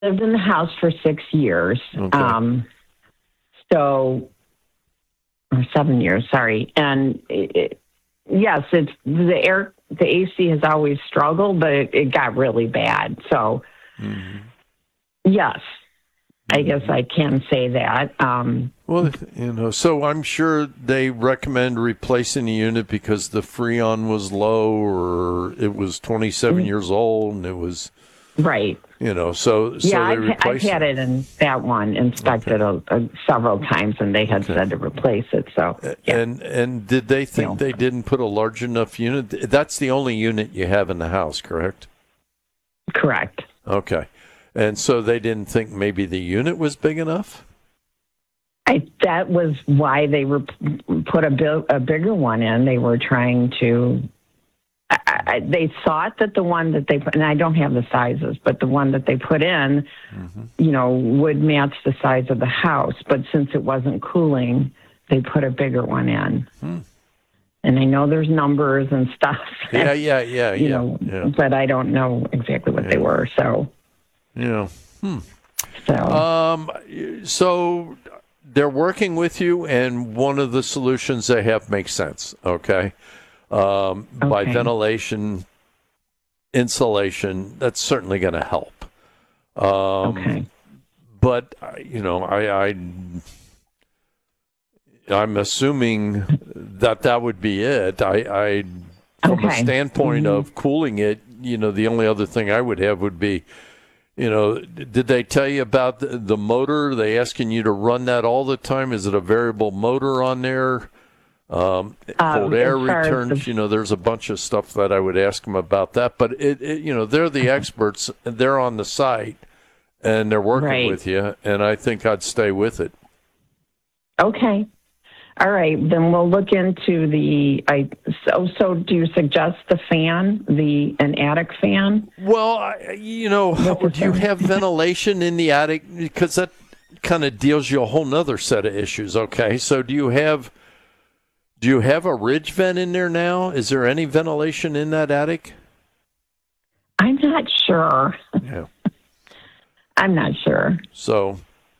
lived in the house for 6 years. Okay. Or 7 years, sorry. And yes, it's the AC has always struggled, but it got really bad. So yes, I guess I can say that. Well, so I'm sure they recommend replacing the unit because the Freon was low, or it was 27 years old, and it was right. So yeah, they I've had it in that one inspected several times, and they had said to replace it. So, yeah. And did they think they didn't put a large enough unit? That's the only unit you have in the house, correct? Correct. Okay, and so they didn't think maybe the unit was big enough. That was why they put a bigger one in. They were trying to. They thought that the one that they put, and I don't have the sizes, but the one that they put in, would match the size of the house. But since it wasn't cooling, they put a bigger one in. And I know there's numbers and stuff. Yeah. But I don't know exactly what they were. So. Yeah. So they're working with you, and one of the solutions they have makes sense. Okay. By ventilation, insulation, that's certainly going to help. But I'm assuming that would be it. From a standpoint of cooling it, the only other thing I would have would be, did they tell you about the motor? Are they asking you to run that all the time? Is it a variable motor on there? Cold air returns, there's a bunch of stuff that I would ask them about that. But, they're the experts. They're on the site, and they're working with you, and I think I'd stay with it. Okay. All right. Then we'll look into so do you suggest the fan, an attic fan? Well, do you have ventilation in the attic? Because that kind of deals you a whole nother set of issues, okay? So do you have a ridge vent in there now? Is there any ventilation in that attic? I'm not sure. Yeah. I'm not sure. So,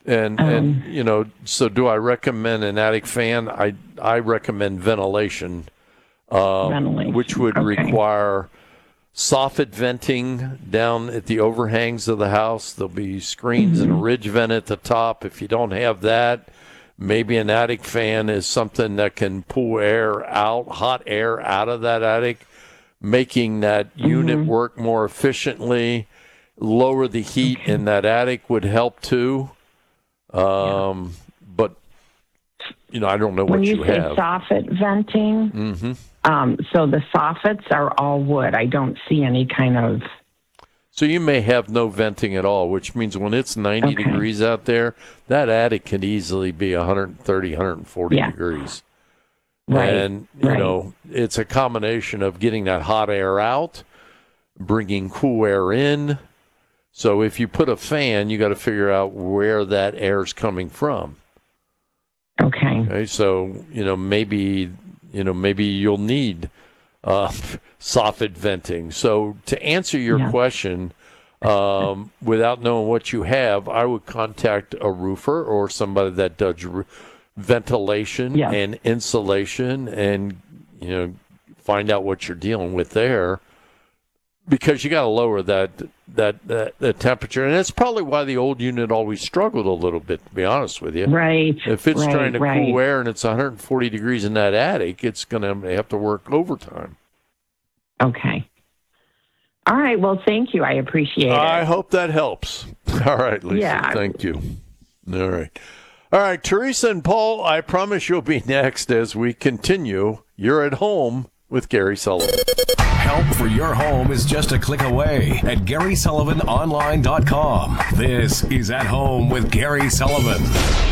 so do I recommend an attic fan? I recommend ventilation, which would require soffit venting down at the overhangs of the house. There'll be screens and a ridge vent at the top. If you don't have that, maybe an attic fan is something that can pull hot air out of that attic, making that unit work more efficiently. Lower the heat in that attic would help too. But, I don't know what you have. When you say soffit venting, so the soffits are all wood. I don't see any kind of... So you may have no venting at all, which means when it's 90 degrees out there, that attic can easily be 130, 140 degrees. Right. And, it's a combination of getting that hot air out, bringing cool air in. So if you put a fan, you got to figure out where that air is coming from. Okay. So, maybe you'll need soffit venting. So to answer your question, without knowing what you have, I would contact a roofer or somebody that does ventilation and insulation, and find out what you're dealing with there, because you got to lower that temperature, and that's probably why the old unit always struggled a little bit, to be honest with you. Right. If it's trying to cool air and it's 140 degrees in that attic, it's going to have to work overtime. Okay. All right. Well, thank you. I appreciate it. I hope that helps. All right, Lisa. Yeah. Thank you. All right, Teresa and Paul, I promise you'll be next as we continue. You're at home with Gary Sullivan. Help for your home is just a click away at GarySullivanOnline.com. This is At Home with Gary Sullivan.